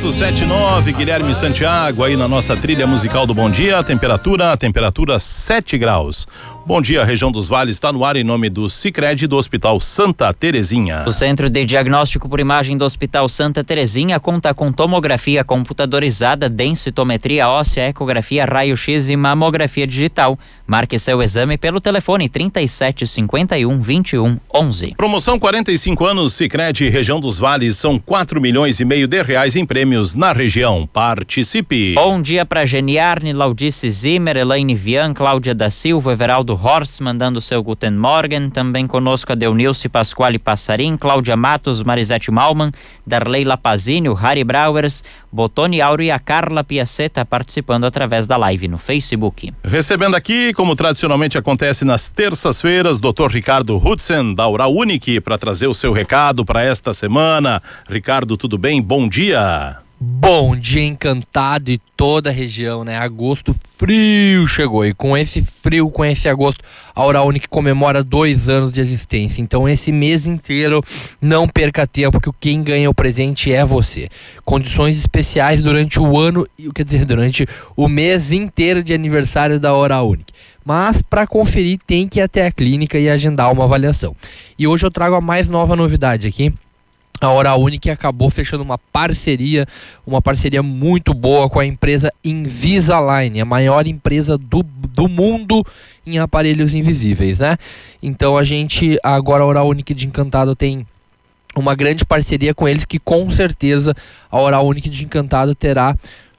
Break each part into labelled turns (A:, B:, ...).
A: 7:09, Guilherme Santiago aí na nossa trilha musical do Bom Dia. A temperatura 7 graus. Bom dia, região dos Vales está no ar em nome do Sicredi do Hospital Santa Terezinha.
B: O Centro de Diagnóstico por Imagem do Hospital Santa Terezinha conta com tomografia computadorizada, densitometria óssea, ecografia, raio-x e mamografia digital. Marque seu exame pelo telefone 3751-2111.
A: Promoção 45 anos Sicredi região dos Vales, são 4,5 milhões de reais em prêmios na região. Participe.
B: Bom dia para Geniarne, Laudice Zimmer, Elaine Vian, Cláudia da Silva, Everaldo Horst, mandando seu Guten Morgen. Também conosco a Deunilce Pasquale Passarim, Cláudia Matos, Marisete Malman, Darley Lapazini, o Harry Brauers, Botoni Auro e a Carla Piaceta participando através da live no Facebook.
A: Recebendo aqui, como tradicionalmente acontece nas terças-feiras, Dr. Ricardo Hutzen, da Oral Unique, para trazer o seu recado para esta semana. Ricardo, tudo bem? Bom dia.
C: Bom dia, Encantado e toda a região, né? Agosto frio chegou e com esse frio, com esse agosto, a Oral Unique comemora 2 anos de existência. Então esse mês inteiro não perca tempo, que quem ganha o presente é você. Condições especiais durante o ano, durante o mês inteiro de aniversário da Oral Unique. Mas para conferir tem que ir até a clínica e agendar uma avaliação. E hoje eu trago a mais nova novidade aqui. A Oral Unique acabou fechando uma parceria muito boa com a empresa Invisalign, a maior empresa do mundo em aparelhos invisíveis, né? Então agora a Oral Unique de Encantado tem uma grande parceria com eles, que com certeza a Oral Unique de Encantado terá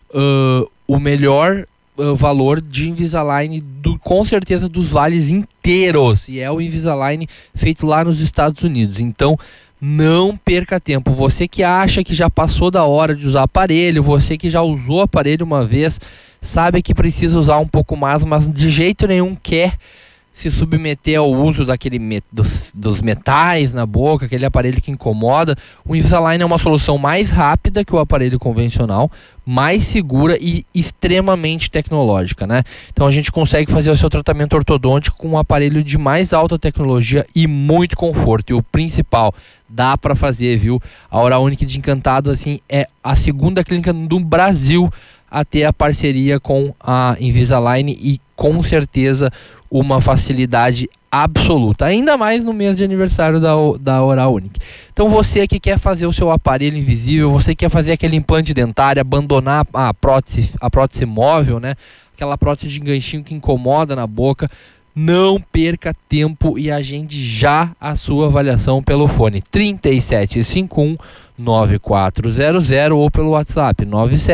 C: o melhor valor de Invisalign com certeza dos vales inteiros, e é o Invisalign feito lá nos Estados Unidos. Então não perca tempo. Você que acha que já passou da hora de usar aparelho, você que já usou aparelho uma vez, sabe que precisa usar um pouco mais, mas de jeito nenhum quer se submeter ao uso dos metais na boca, aquele aparelho que incomoda. O Invisalign é uma solução mais rápida que o aparelho convencional, mais segura e extremamente tecnológica, né? Então a gente consegue fazer o seu tratamento ortodôntico com um aparelho de mais alta tecnologia e muito conforto. E o principal, dá para fazer, viu? A Oral Unique de Encantado, assim, é a segunda clínica do Brasil a ter a parceria com a Invisalign e com certeza uma facilidade absoluta, ainda mais no mês de aniversário da Oral Unique. Então você que quer fazer o seu aparelho invisível, você que quer fazer aquele implante dentário, abandonar a prótese móvel, né? Aquela prótese de enganchinho que incomoda na boca, não perca tempo e agende já a sua avaliação pelo fone 3751-9400 ou pelo WhatsApp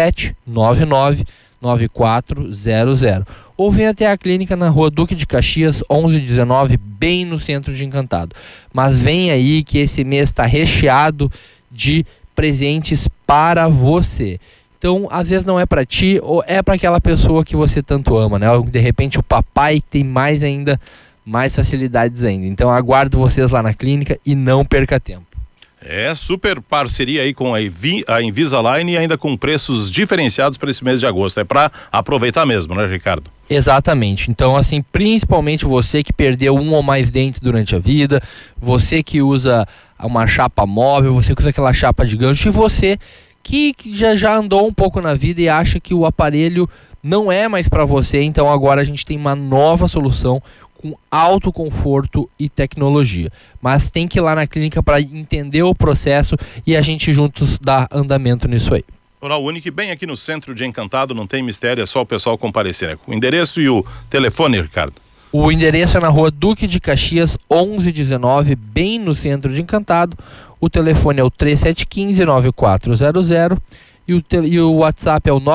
C: 9799-9400. Ou venha até a clínica na rua Duque de Caxias 1119, bem no centro de Encantado. Mas vem aí que esse mês está recheado de presentes para você. Então, às vezes não é para ti, ou é para aquela pessoa que você tanto ama, né? De repente o papai tem mais facilidades ainda. Então, aguardo vocês lá na clínica e não perca tempo.
A: É super parceria aí com a Invisalign e ainda com preços diferenciados para esse mês de agosto. É para aproveitar mesmo, né, Ricardo?
C: Exatamente. Então, assim, principalmente você que perdeu um ou mais dentes durante a vida, você que usa uma chapa móvel, você que usa aquela chapa de gancho, e você que já andou um pouco na vida e acha que o aparelho não é mais para você. Então agora a gente tem uma nova solução com alto conforto e tecnologia. Mas tem que ir lá na clínica para entender o processo e a gente juntos dá andamento nisso aí.
A: Oral Unique, bem aqui no centro de Encantado, não tem mistério, é só o pessoal comparecer, né? O endereço e o telefone, Ricardo.
C: O endereço é na rua Duque de Caxias 1119, bem no centro de Encantado. O telefone é o 3715-9400 e o WhatsApp é o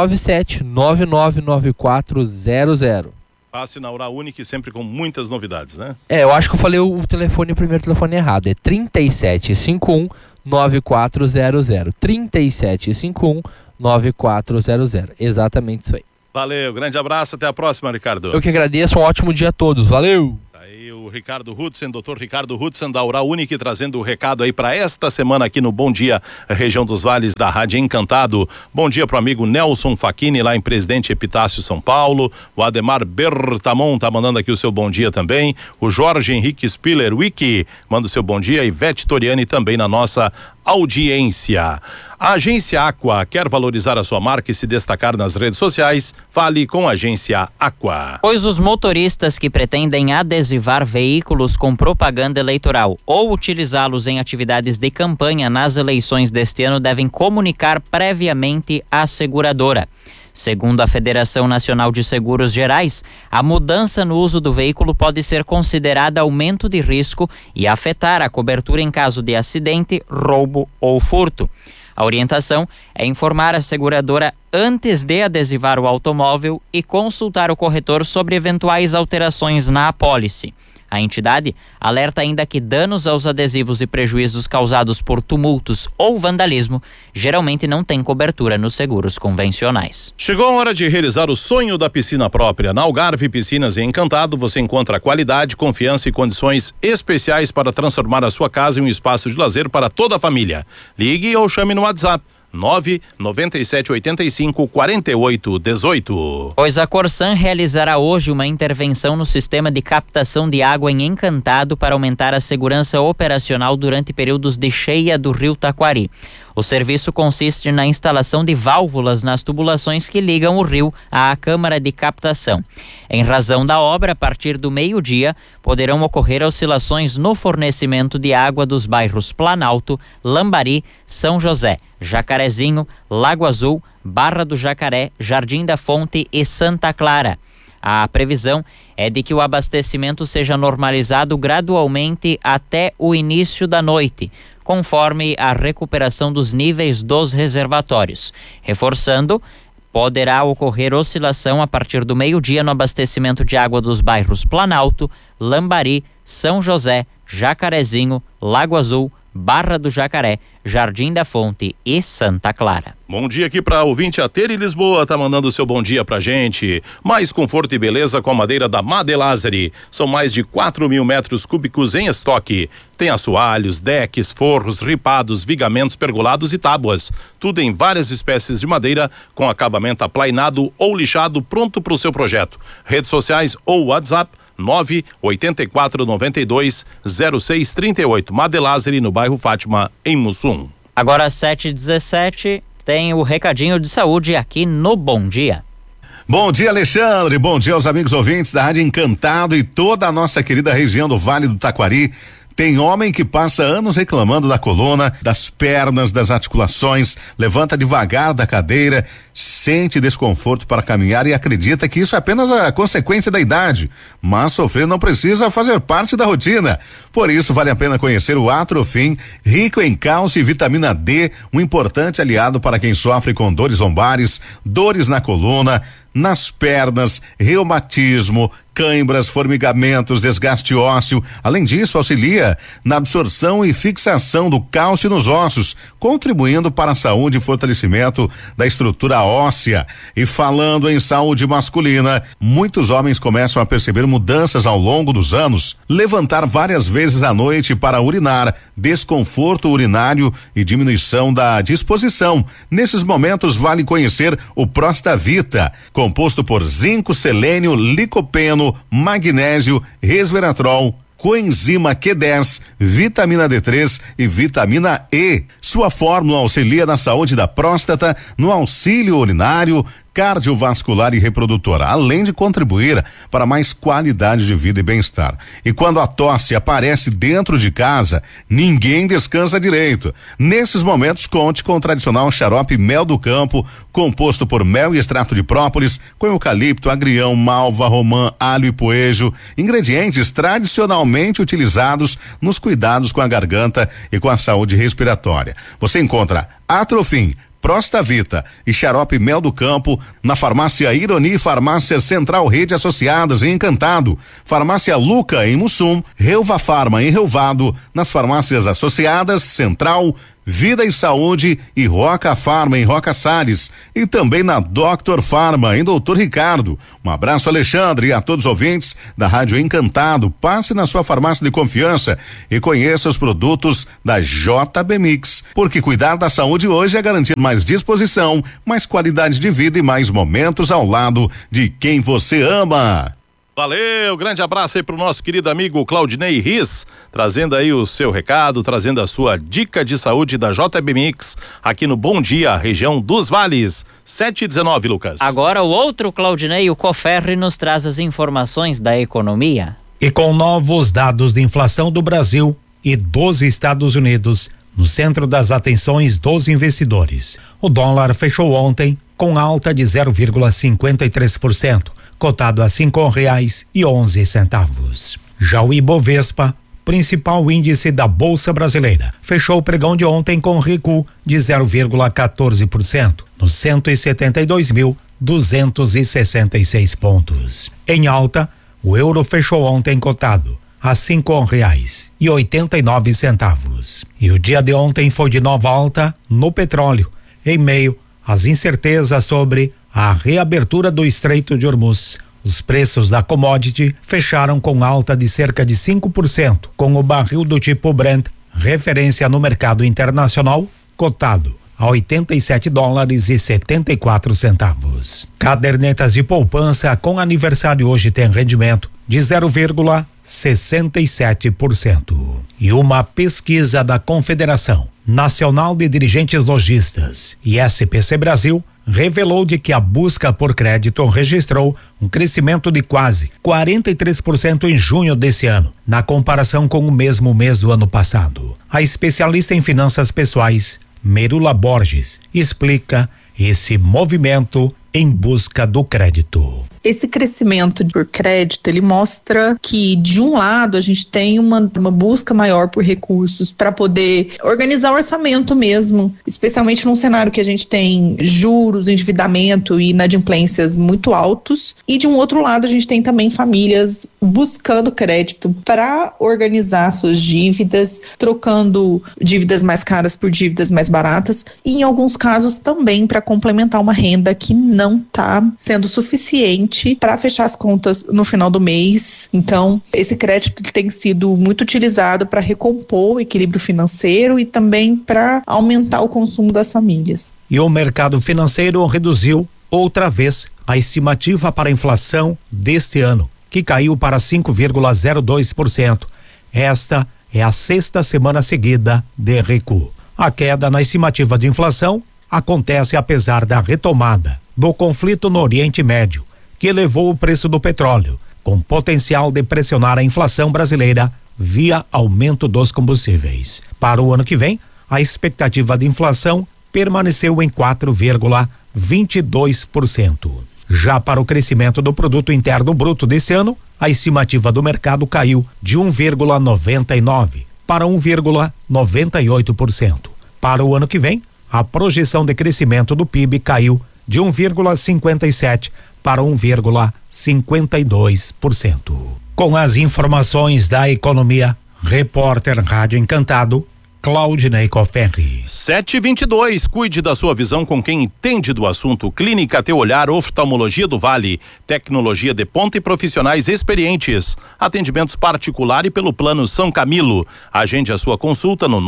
C: 97999400.
A: Passe na Oral Unique sempre com muitas novidades, né?
C: Eu acho que eu falei o primeiro telefone errado. É 3751-9400. 3751-9400. Exatamente isso aí.
A: Valeu, grande abraço, até a próxima, Ricardo.
C: Eu que agradeço, um ótimo dia a todos. Valeu!
A: Aí o o Ricardo Hudson, doutor Ricardo Hudson da Oral Unique, trazendo o recado aí para esta semana aqui no Bom Dia, região dos Vales da Rádio Encantado. Bom dia pro amigo Nelson Facchini, lá em Presidente Epitácio, São Paulo. O Ademar Bertamon tá mandando aqui o seu bom dia também. O Jorge Henrique Spiller Wiki manda o seu bom dia. E Ivete Toriani também na nossa audiência. A Agência Aqua quer valorizar a sua marca e se destacar nas redes sociais? Fale com a Agência Aqua.
B: Pois os motoristas que pretendem adesivar veículos com propaganda eleitoral ou utilizá-los em atividades de campanha nas eleições deste ano devem comunicar previamente à seguradora. Segundo a Federação Nacional de Seguros Gerais, a mudança no uso do veículo pode ser considerada aumento de risco e afetar a cobertura em caso de acidente, roubo ou furto. A orientação é informar a seguradora antes de adesivar o automóvel e consultar o corretor sobre eventuais alterações na apólice. A entidade alerta ainda que danos aos adesivos e prejuízos causados por tumultos ou vandalismo geralmente não têm cobertura nos seguros convencionais.
A: Chegou a hora de realizar o sonho da piscina própria. Na Algarve Piscinas e Encantado você encontra qualidade, confiança e condições especiais para transformar a sua casa em um espaço de lazer para toda a família. Ligue ou chame no WhatsApp 997854818.
B: Pois a Corsan realizará hoje uma intervenção no sistema de captação de água em Encantado para aumentar a segurança operacional durante períodos de cheia do rio Taquari. O serviço consiste na instalação de válvulas nas tubulações que ligam o rio à câmara de captação. Em razão da obra, a partir do meio-dia, poderão ocorrer oscilações no fornecimento de água dos bairros Planalto, Lambari, São José, Jacarezinho, Lago Azul, Barra do Jacaré, Jardim da Fonte e Santa Clara. A previsão é de que o abastecimento seja normalizado gradualmente até o início da noite, conforme a recuperação dos níveis dos reservatórios. Reforçando, poderá ocorrer oscilação a partir do meio-dia no abastecimento de água dos bairros Planalto, Lambari, São José, Jacarezinho, Lago Azul, Barra do Jacaré, Jardim da Fonte e Santa Clara.
A: Bom dia aqui para ouvinte Ateire Lisboa, tá mandando o seu bom dia pra gente. Mais conforto e beleza com a madeira da Madelazari. São mais de 4.000 metros cúbicos em estoque. Tem assoalhos, decks, forros, ripados, vigamentos, pergolados e tábuas. Tudo em várias espécies de madeira com acabamento aplainado ou lixado pronto para o seu projeto. Redes sociais ou WhatsApp 984920638. Madelazari no bairro Fátima, em Mussum.
B: Agora 7h17, tem o recadinho de saúde aqui no Bom Dia.
D: Bom dia, Alexandre. Bom dia aos amigos ouvintes da Rádio Encantado e toda a nossa querida região do Vale do Taquari. Tem homem que passa anos reclamando da coluna, das pernas, das articulações, levanta devagar da cadeira, sente desconforto para caminhar e acredita que isso é apenas a consequência da idade. Mas sofrer não precisa fazer parte da rotina. Por isso vale a pena conhecer o Atrofim, rico em cálcio e vitamina D, um importante aliado para quem sofre com dores lombares, dores na coluna, nas pernas, reumatismo, cãibras, formigamentos, desgaste ósseo. Além disso, auxilia na absorção e fixação do cálcio nos ossos, contribuindo para a saúde e fortalecimento da estrutura óssea. E falando em saúde masculina, muitos homens começam a perceber mudanças ao longo dos anos. Levantar várias vezes à noite para urinar, desconforto urinário e diminuição da disposição. Nesses momentos vale conhecer o Prostavita, composto por zinco, selênio, licopeno, magnésio, resveratrol, coenzima Q10, vitamina D3 e vitamina E. Sua fórmula auxilia na saúde da próstata, no auxílio urinário, cardiovascular e reprodutora, além de contribuir para mais qualidade de vida e bem-estar. E quando a tosse aparece dentro de casa, ninguém descansa direito. Nesses momentos, conte com o tradicional xarope Mel do Campo, composto por mel e extrato de própolis, com eucalipto, agrião, malva, romã, alho e poejo, ingredientes tradicionalmente utilizados nos cuidados com a garganta e com a saúde respiratória. Você encontra Atrofim, Prostavita e xarope Mel do Campo na Farmácia Ironi, Farmácia Central Rede Associadas em Encantado, Farmácia Luca em Mussum, Reuva Farma em Reuvado, nas farmácias associadas Central, Vida e Saúde e Roca Farma em Roca Salles e também na Dr. Farma em Doutor Ricardo. Um abraço, Alexandre, e a todos os ouvintes da Rádio Encantado. Passe na sua farmácia de confiança e conheça os produtos da JB Mix, porque cuidar da saúde hoje é garantir mais disposição, mais qualidade de vida e mais momentos ao lado de quem você ama.
A: Valeu, grande abraço aí pro nosso querido amigo Claudinei Riz, trazendo aí o seu recado, trazendo a sua dica de saúde da JB Mix, aqui no Bom Dia, região dos Vales, 7h19, Lucas.
B: Agora o outro Claudinei, o Coferri, nos traz as informações da economia.
E: E com novos dados de inflação do Brasil e dos Estados Unidos, no centro das atenções dos investidores, o dólar fechou ontem com alta de 0,53%. cotado a R$5,11. Já o Ibovespa, principal índice da Bolsa Brasileira, fechou o pregão de ontem com recuo de 0,14%, nos 172.266 pontos. Em alta, o euro fechou ontem cotado a R$5,89. E o dia de ontem foi de nova alta no petróleo, em meio às incertezas sobre a reabertura do Estreito de Hormuz. Os preços da commodity fecharam com alta de cerca de 5%, com o barril do tipo Brent, referência no mercado internacional, cotado a $87,74. Cadernetas de poupança com aniversário hoje tem rendimento de 0,67%. E uma pesquisa da Confederação Nacional de Dirigentes Lojistas e SPC Brasil revelou de que a busca por crédito registrou um crescimento de quase 43% em junho desse ano, na comparação com o mesmo mês do ano passado. A especialista em finanças pessoais, Merula Borges, explica esse movimento em busca do crédito.
F: Esse crescimento por crédito, ele mostra que, de um lado, a gente tem uma busca maior por recursos para poder organizar o orçamento mesmo, especialmente num cenário que a gente tem juros, endividamento e inadimplências muito altos. E, de um outro lado, a gente tem também famílias buscando crédito para organizar suas dívidas, trocando dívidas mais caras por dívidas mais baratas e, em alguns casos, também para complementar uma renda que não está sendo suficiente para fechar as contas no final do mês. Então, esse crédito tem sido muito utilizado para recompor o equilíbrio financeiro e também para aumentar o consumo das famílias.
E: E o mercado financeiro reduziu outra vez a estimativa para a inflação deste ano, que caiu para 5,02%. Esta é a sexta semana seguida de recuo. A queda na estimativa de inflação acontece apesar da retomada do conflito no Oriente Médio, que elevou o preço do petróleo, com potencial de pressionar a inflação brasileira via aumento dos combustíveis. Para o ano que vem, a expectativa de inflação permaneceu em 4,22%. Já para o crescimento do produto interno bruto desse ano, a estimativa do mercado caiu de 1,99% para 1,98%. Para o ano que vem, a projeção de crescimento do PIB caiu de 1,57% para 1,52%. Com as informações da economia, repórter Rádio Encantado, Claudinei Coferri.
A: 7h22, cuide da sua visão com quem entende do assunto. Clínica Teu Olhar, Oftalmologia do Vale, tecnologia de ponta e profissionais experientes. Atendimentos particular e pelo plano São Camilo. Agende a sua consulta no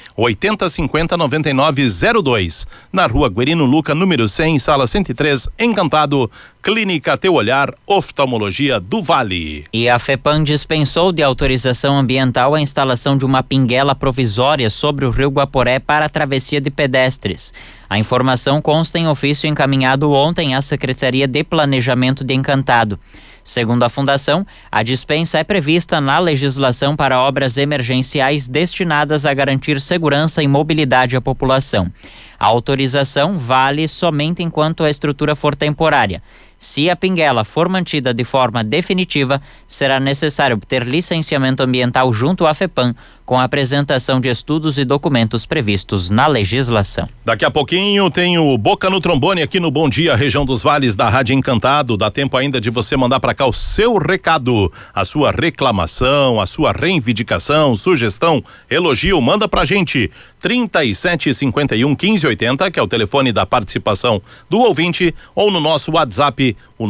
A: 980509902. Na Rua Guerino Luca, número 100, sala 103, Encantado. Clínica Teu Olhar, Oftalmologia do Vale.
B: E a FEPAM dispensou de autorização ambiental a instalação de uma pinguela provisória sobre o Rio Guaporé para a travessia de pedestres. A informação consta em ofício encaminhado ontem à Secretaria de Planejamento de Encantado. Segundo a Fundação, a dispensa é prevista na legislação para obras emergenciais destinadas a garantir segurança e mobilidade à população. A autorização vale somente enquanto a estrutura for temporária. Se a pinguela for mantida de forma definitiva, será necessário obter licenciamento ambiental junto à FEPAM, com a apresentação de estudos e documentos previstos na legislação.
A: Daqui a pouquinho tem o Boca no Trombone aqui no Bom Dia, região dos Vales da Rádio Encantado. Dá tempo ainda de você mandar para cá o seu recado, a sua reclamação, a sua reivindicação, sugestão, elogio, manda pra gente. 3751-1580, que é o telefone da participação do ouvinte, ou no nosso WhatsApp, o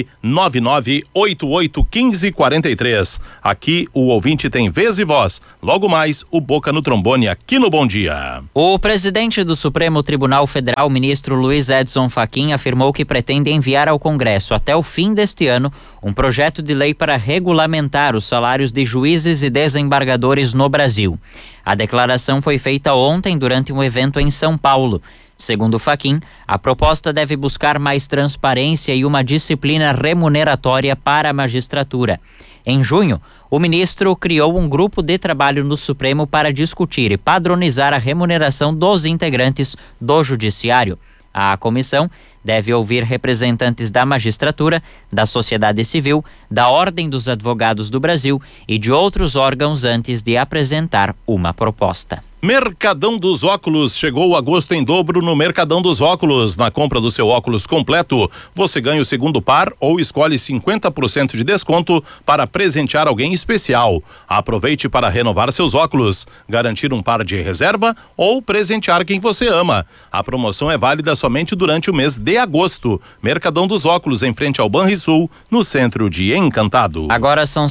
A: 999881543. Aqui o ouvinte tem vez e voz. Logo mais, o Boca no Trombone aqui no Bom Dia.
B: O presidente do Supremo Tribunal Federal, ministro Luiz Edson Fachin, afirmou que pretende enviar ao Congresso até o fim deste ano um projeto de lei para regulamentar os salários de juízes e desembargadores no Brasil. A declaração foi feita ontem durante um evento em São Paulo. Segundo Fachin, a proposta deve buscar mais transparência e uma disciplina remuneratória para a magistratura. Em junho, o ministro criou um grupo de trabalho no Supremo para discutir e padronizar a remuneração dos integrantes do Judiciário. A comissão deve ouvir representantes da magistratura, da sociedade civil, da Ordem dos Advogados do Brasil e de outros órgãos antes de apresentar uma proposta.
A: Mercadão dos Óculos, chegou agosto em dobro no Mercadão dos Óculos. Na compra do seu óculos completo, você ganha o segundo par ou escolhe 50% de desconto para presentear alguém especial. Aproveite para renovar seus óculos, garantir um par de reserva ou presentear quem você ama. A promoção é válida somente durante o mês de agosto. Mercadão dos Óculos, em frente ao Banrisul, no centro de Encantado.
B: Agora são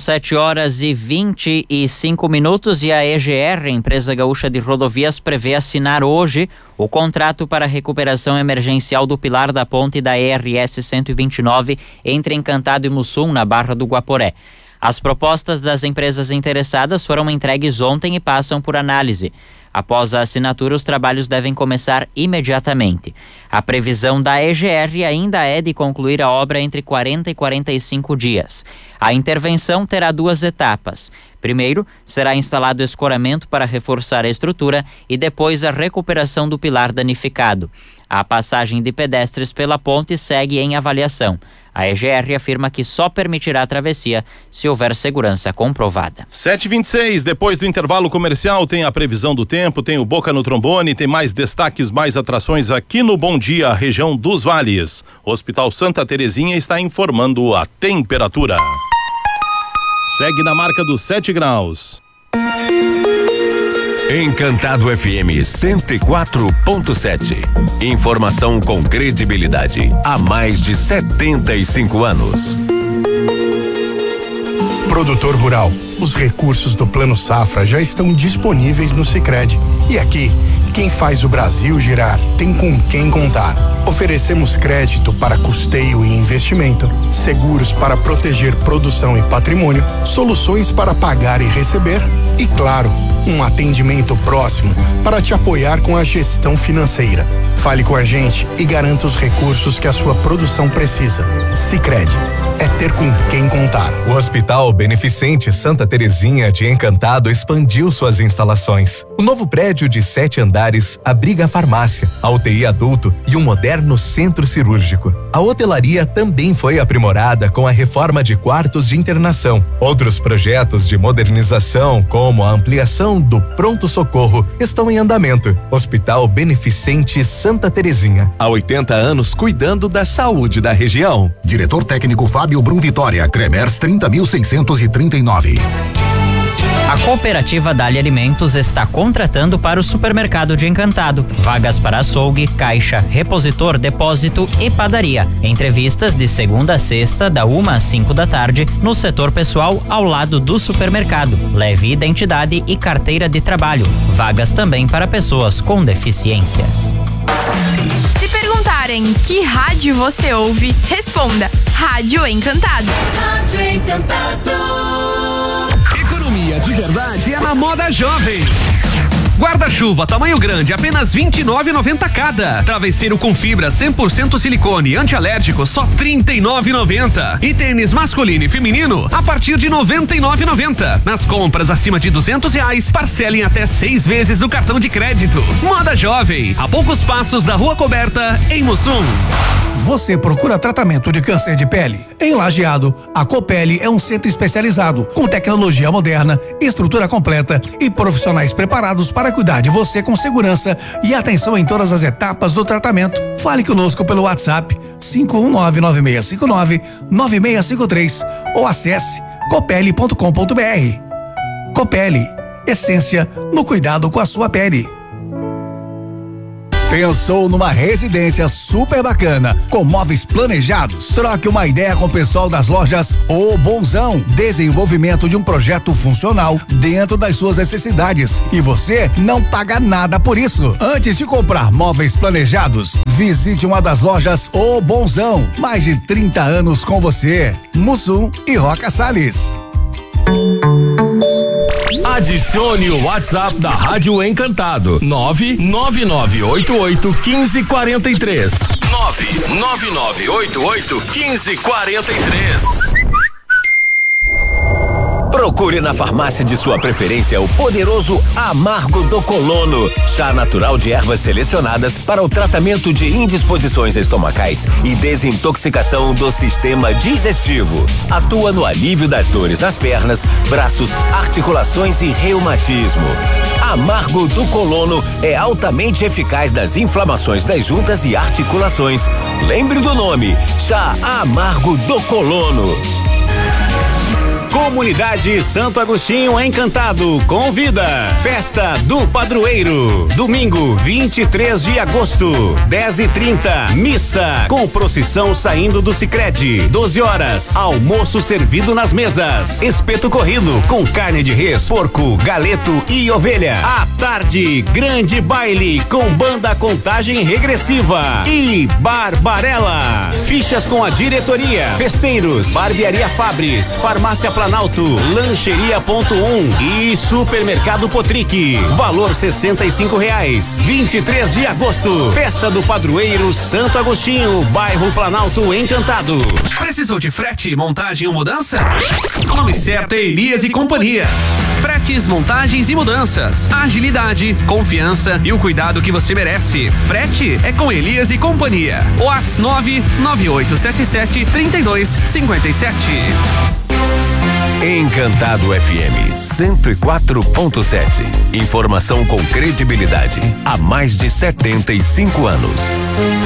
B: 7h25 e a EGR, empresa gaúcha de rodovias, prevê assinar hoje o contrato para a recuperação emergencial do pilar da ponte da ERS 129 entre Encantado e Mussum, na Barra do Guaporé. As propostas das empresas interessadas foram entregues ontem e passam por análise. Após a assinatura, os trabalhos devem começar imediatamente. A previsão da EGR ainda é de concluir a obra entre 40 e 45 dias. A intervenção terá duas etapas. Primeiro, será instalado escoramento para reforçar a estrutura e depois a recuperação do pilar danificado. A passagem de pedestres pela ponte segue em avaliação. A EGR afirma que só permitirá a travessia se houver segurança comprovada.
A: 7h26, depois do intervalo comercial, tem a previsão do tempo, tem o Boca no Trombone, tem mais destaques, mais atrações aqui no Bom Dia, região dos Vales. O Hospital Santa Terezinha está informando a temperatura. Segue na marca dos 7 graus.
G: Encantado FM 104.7. Informação com credibilidade há mais de 75 anos.
H: Produtor rural, os recursos do Plano Safra já estão disponíveis no Sicredi. E aqui, quem faz o Brasil girar tem com quem contar. Oferecemos crédito para custeio e investimento, seguros para proteger produção e patrimônio, soluções para pagar e receber e, claro, um atendimento próximo para te apoiar com a gestão financeira. Fale com a gente e garanta os recursos que a sua produção precisa. Sicredi, é ter com quem contar.
I: O Hospital Beneficente Santa Terezinha de Encantado expandiu suas instalações. O novo prédio de 7 andares abriga a farmácia, a UTI adulto e um moderno centro cirúrgico. A hotelaria também foi aprimorada com a reforma de quartos de internação. Outros projetos de modernização, como a ampliação do pronto-socorro, estão em andamento. Hospital Beneficente Santa Terezinha, há 80 anos cuidando da saúde da região.
J: Diretor técnico Fábio Brum Vitória, Cremers 30.639.
B: A cooperativa Dali Alimentos está contratando para o supermercado de Encantado. Vagas para açougue, caixa, repositor, depósito e padaria. Entrevistas de segunda a sexta, da 1 às 5 da tarde, no setor pessoal ao lado do supermercado. Leve identidade e carteira de trabalho. Vagas também para pessoas com deficiências.
K: Se perguntarem que rádio você ouve, responda: Rádio Encantado.
L: Rádio Encantado.
M: Economia de verdade é na Moda Jovem.
L: Guarda-chuva tamanho grande, apenas R$29,90 cada. Travesseiro com fibra 100% silicone antialérgico, só R$39,90. E tênis masculino e feminino a partir de R$99,90. Nas compras acima de R$200, parcelem até 6 vezes no cartão de crédito. Moda Jovem, a poucos passos da Rua Coberta, em Mussum.
M: Você procura tratamento de câncer de pele? Em Lajeado, a Copele é um centro especializado, com tecnologia moderna, estrutura completa e profissionais preparados para cuidar de você com segurança e atenção em todas as etapas do tratamento. Fale conosco pelo WhatsApp 51996599653 ou acesse copele.com.br. Copele, essência no cuidado com a sua pele. Pensou numa residência super bacana, com móveis planejados? Troque uma ideia com o pessoal das lojas O Bonzão. Desenvolvimento de um projeto funcional dentro das suas necessidades. E você não paga nada por isso. Antes de comprar móveis planejados, visite uma das lojas O Bonzão. Mais de 30 anos com você. Mussum e Roca Salles.
G: Adicione o WhatsApp da Rádio Encantado, 999881543. 999881543. Procure na farmácia de sua preferência o poderoso Amargo do Colono, chá natural de ervas selecionadas para o tratamento de indisposições estomacais e desintoxicação do sistema digestivo. Atua no alívio das dores nas pernas, braços, articulações e reumatismo. Amargo do Colono é altamente eficaz nas inflamações das juntas e articulações. Lembre do nome, chá Amargo do Colono.
N: Comunidade Santo Agostinho Encantado convida. Festa do Padroeiro. Domingo, 23 de agosto, 10h30. Missa com procissão saindo do Sicredi. 12 horas. Almoço servido nas mesas. Espeto corrido com carne de res, porco, galeto e ovelha. À tarde, grande baile com banda Contagem Regressiva e Barbarella. Fichas com a diretoria. Festeiros, Barbearia Fabris, Farmácia Planalto, Lancheria Ponto 1 e Supermercado Potric. Valor R$65. 23 de agosto, Festa do Padroeiro Santo Agostinho, bairro Planalto Encantado.
L: Precisou de frete, montagem ou mudança? O nome certo é Elias e Companhia. Fretes, montagens e mudanças. Agilidade, confiança e o cuidado que você merece. Frete é com Elias e Companhia. WhatsApp 99877-3257.
G: Encantado FM 104.7. Informação com credibilidade há mais de 75 anos.